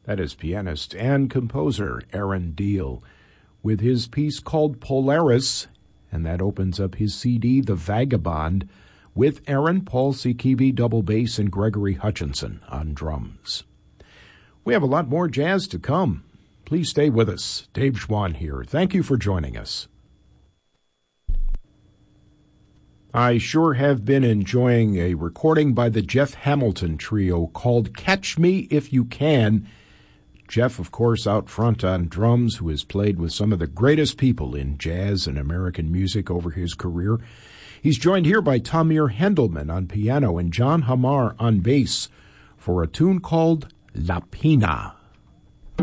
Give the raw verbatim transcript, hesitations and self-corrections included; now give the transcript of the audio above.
That is pianist and composer Aaron Deal with his piece called Polaris, and that opens up his C D, The Vagabond, with Aaron, Paul Sikivi, double bass, and Gregory Hutchinson on drums. We have a lot more jazz to come. Please stay with us. Dave Schwann here. Thank you for joining us. I sure have been enjoying a recording by the Jeff Hamilton Trio called Catch Me If You Can. Jeff, of course, out front on drums, who has played with some of the greatest people in jazz and American music over his career. He's joined here by Tamir Hendelman on piano and John Hamar on bass for a tune called La Pina.